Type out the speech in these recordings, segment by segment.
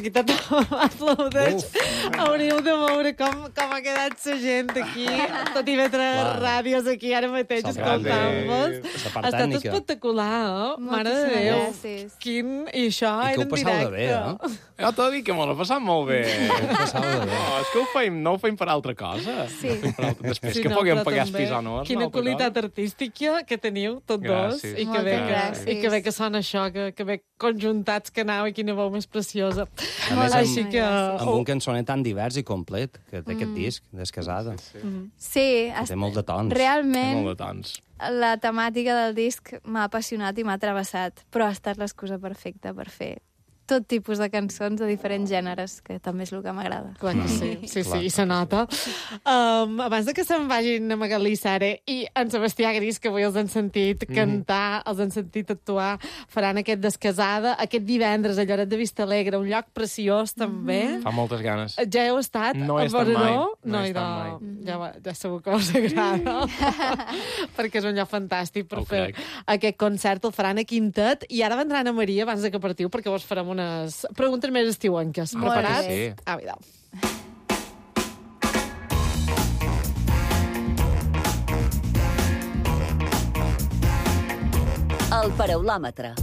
aquí tot aplaudeix. Hauríeu de veure com ha quedat la gent aquí, tot i vetre ràdios aquí ara mateix escoltant-vos. Ha estat espectacular, Mare de Déu. Gràcies. I això era en directe. Jo t'ho dic que me l'he passat molt bé. És que no ho feim per altra cosa. Sí. Després que puguem pagar els pisonos. Quina qualitat artística que teniu, tots dos. I que bé que sona això, que bé conjuntats que aneu i quina veu més preciosa. Així que... Amb un cançoner tan divers i complet que té aquest disc, Descasada. Sí. Té molt de tons. Realment, molt de tons. La temàtica del disc m'ha apassionat i m'ha travessat, però ha estat l'excusa perfecta per fer tot tipus de cançons de diferents gèneres, que també és el que m'agrada. Clar que sí, i se nota. Abans de que se'n vagin a Magalí i Sare i en Sebastià Gris, que avui els han sentit cantar, els han sentit actuar, faran aquest Descasada, aquest divendres a Lloret de Vistalegre, un lloc preciós també. Fa moltes ganes. Ja heu estat? No he estat mai. No he estat mai. Ja segur que us agrada, perquè és un lloc fantàstic per fer aquest concert. El faran a Quintet i ara vendran a Maria abans de que partiu, perquè vos farem unes preguntes més estiuenques. Preparats? Sí. Vidal. El paraulòmetre.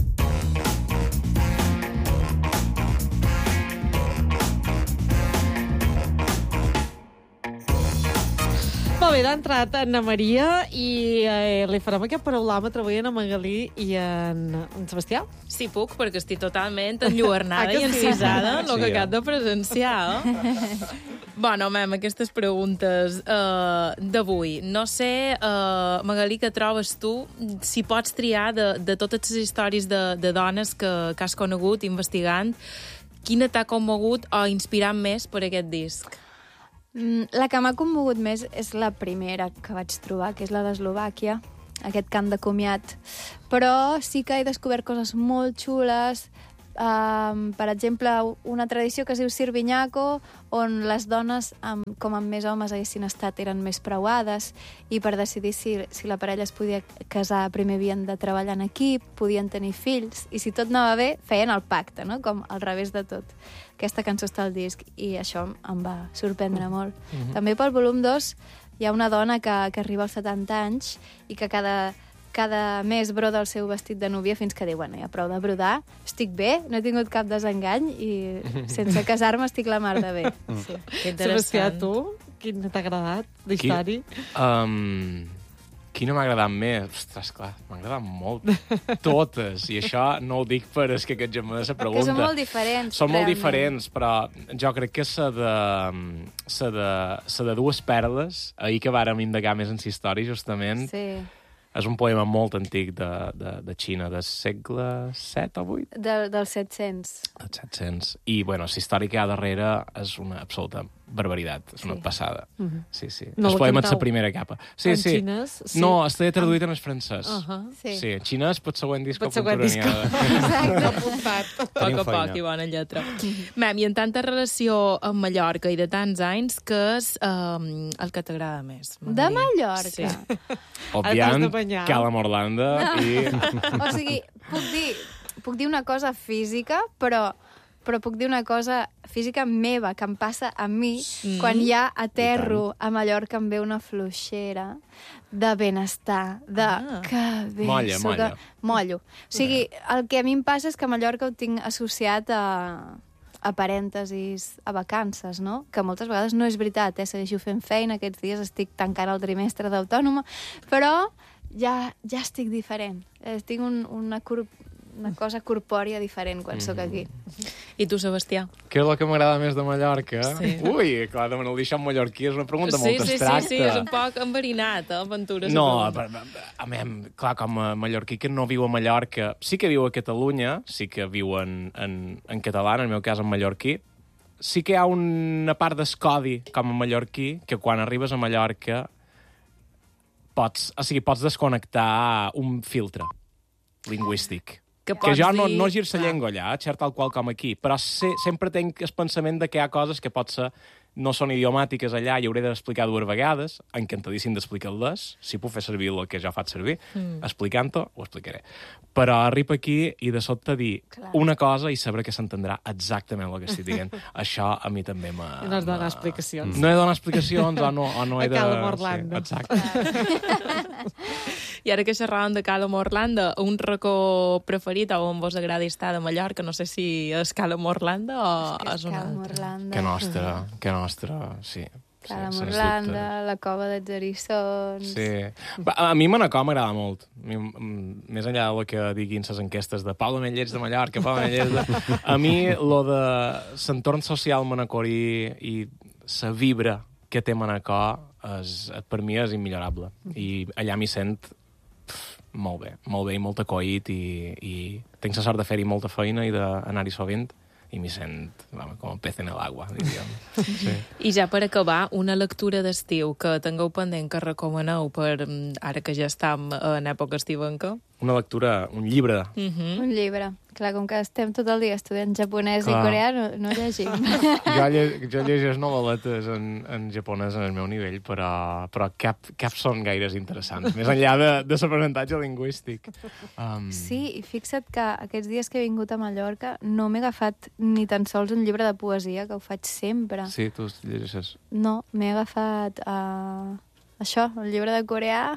Molt bé, d'entrat Anna Maria i li farem aquest paraulòmetre avui a en Magalí i en Sebastià. Sí, puc, perquè estic totalment enlluernada i encisada en el que acabo de presenciar. Bueno, mem, aquestes preguntes d'avui. No sé, Magalí, què trobes tu? Si pots triar de totes les històries de dones que has conegut investigant, quina t'ha commogut o inspirat més per aquest disc? La que m'ha commogut més és la primera que vaig trobar, que és la d'Eslovàquia, aquest cant de comiat. Però sí que he descobert coses molt xules. Per exemple, una tradició que es diu Sirvinyaco, on les dones, com amb més homes haguessin estat, eren més preuades, i per decidir si la parella es podia casar primer havien de treballar en equip, podien tenir fills, i si tot anava bé, feien el pacte, no? Com al revés de tot. Aquesta cançó està al disc i això em va sorprendre molt. També pel volum 2 hi ha una dona que arriba als 70 anys i que cada mes broda el seu vestit de núvia fins que diu, bueno, ja prou de brodar, estic bé, no he tingut cap desengany i sense casar-me estic la mar de bé. Sí. Que interessant. Sebastià, tu, quin t'ha agradat d'història? Quina m'ha agradat més? Ostres, clar, m'ha agradat molt. Totes. I això no ho dic per és que aquest gent m'ha de pregunta. Perquè són molt diferents. Són molt diferents, però jo crec que de Dues perles, ahir que vàrem indagar més en la història, justament, és un poema molt antic de Xina, del segle VII o VIII? Del 700. Del 700. I, bueno, la història que hi ha darrere és una absoluta barbaritat, és una passada. Sí. No el poema és la primera capa. Sí. Xinès? Sí. No, està traduït en el francès. Sí, en xinès pot següent disco culturaniada. Exacte. Apuntat. Poc a poc i bona lletra. Mem, i en tanta relació amb Mallorca i de tants anys, què és el que t'agrada més? De Mallorca? Sí. Òbviament, Cala Morlanda i... O sigui, puc dir una cosa física, però puc dir una cosa física meva, que em passa a mi, quan ja aterro a Mallorca em ve una fluixera de benestar, de que bé... Molla. Mollo. O sigui, el que a mi em passa és que a Mallorca ho tinc associat a parèntesis, a vacances, no? Que moltes vegades no és veritat, segueixo fent feina, aquests dies estic tancant el trimestre d'autònoma, però ja estic diferent. Tinc una cosa corpòria diferent quan sóc aquí. I tu, Sebastià? Què és el que m'agrada més de Mallorca? Sí. Ui, clar, demanar el deixar mallorquí és una pregunta molt abstracta. Sí, és un poc enverinat, aventures. No, clar, com a mallorquí que no viu a Mallorca, sí que viu a Catalunya, sí que viu en català, en el meu cas en mallorquí, sí que hi ha una part d'escodi com a mallorquí, que quan arribes a Mallorca pots desconnectar un filtre lingüístic. Que jo no gir la llengua allà, xert tal qual com aquí, però sempre tenc el pensament de que hi ha coses que potser no són idiomàtiques allà i hauré d'explicar 2 vegades, encantadíssim d'explicar-les, si puc fer servir el que jo faig servir, explicant-ho, ho explicaré. Però arriba aquí i de sobte dir una cosa i saber que s'entendrà exactament el que estic dient. Això a mi també m'ha... No has de donar explicacions. No he de donar explicacions o no he de... A Cala Morlanda. Sí, exacte. I ara que xerràvem de Cala Morlanda, un racó preferit o on vos agrada estar de Mallorca, no sé si és Cala Morlanda o és una Cala altra. Morlanda. Que nostra, sí. Cala Sí, Morlanda, la cova dels Eriçons... Sí. A mi Manacor m'agrada molt. Més enllà del que diguin les enquestes de Pau de Mellets de Mallorca, Pau de Mellets de... A mi, lo de l'entorn social manacorí i la vibra que té Manacor, per mi és immillorable. I allà m'hi sent molt bé i molt acoït i tinc la sort de fer-hi molta feina i d'anar-hi sovint i m'hi sent com un pez en l'agua, diríem. Sí. I ja per acabar, una lectura d'estiu que tingueu pendent que recomaneu per ara que ja estem en època estivenca? Una lectura, un llibre. Un llibre. Clar, com que estem tot el dia estudiant japonès i coreà, no llegim. Jo llegeix novel·letes en japonès en el meu nivell, però cap són gaires interessants, més enllà de l'aprenentatge lingüístic. Sí, i fixa't que aquests dies que he vingut a Mallorca no m'he agafat ni tan sols un llibre de poesia, que ho faig sempre. Sí, tu llegeixes. No, m'he agafat això, el llibre de coreà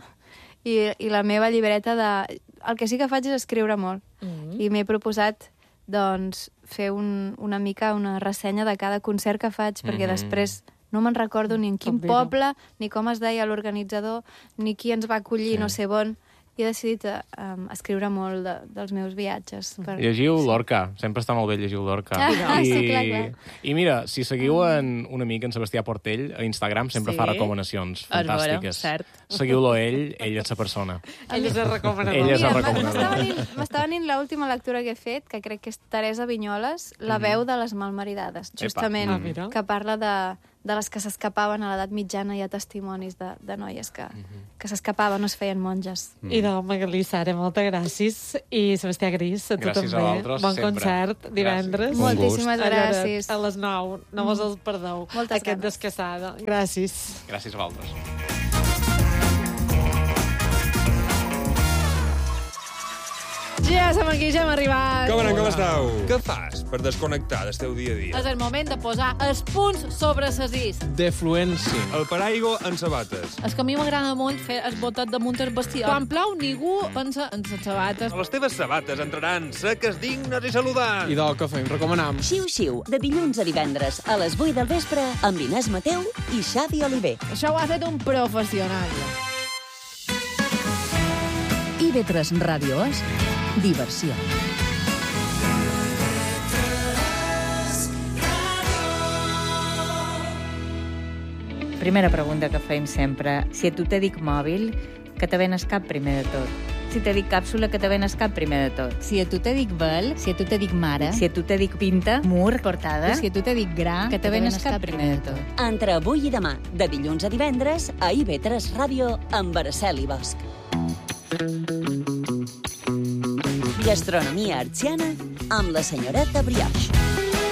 i la meva llibreta de... El que sí que faig és escriure molt. I m'he proposat, doncs, fer una mica una ressenya de cada concert que faig, perquè després no me'n recordo ni en quin poble, ni com es deia l'organitzador, ni qui ens va acollir, no sé on. I he decidit escriure molt dels meus viatges. Llegiu Lorca, sempre està molt bé llegiu Lorca. Sí, clar. I mira, si seguiu un amic, en Sebastià Portell, a Instagram sempre fa recomanacions fantàstiques. Seguiu-lo ell és la persona. Ell és el recomanador. Ell és el recomanador. M'està venint l'última lectura que he fet, que crec que és Teresa Vinyoles, La veu de les malmaridades, justament, que parla de les que s'escapaven a l'edat mitjana. Hi ha testimonis de noies que s'escapaven, no es feien monges. I de Magalí Sara, moltes gràcies. I Sebastià Gris, a tu gràcies també. A vosaltres, bon sempre. concert divendres. Moltíssimes gràcies. A les 9. No vos el perdeu. Moltes Aquest ganes. Descassada. Gràcies. Gràcies a vosaltres. Ja som aquí, ja hem arribat. Com esteu? Què fas per desconnectar del teu dia a dia? És el moment de posar els punts sobre les is. Defluència. El paraigua en sabates. És que a mi m'agrada molt fer el botet damunt el vestidor. Quan plou, ningú pensa en les sabates. Les teves sabates entraran seques, dignes i saludants. I del que fem, recomanam. Xiu-xiu, de dilluns a divendres, a les 8 del vespre, amb Inés Mateu i Xavi Oliver. Això ho ha fet un professional. IB3 Ràdio és diversió. Primera pregunta que fem sempre. Si a tu te dic mòbil, que te ven el cap primer de tot. Si te dic càpsula, que te ven el cap primer de tot. Si a tu te dic vel, si a tu te dic mare, si a tu te dic pinta, mur, portada, si a tu te dic gra, que te ven el cap primer de tot. Entre avui i demà, de dilluns a divendres, a IB3 Ràdio, amb Araceli Bosch. Gastronomia artsiana amb la senyoreta Brioche.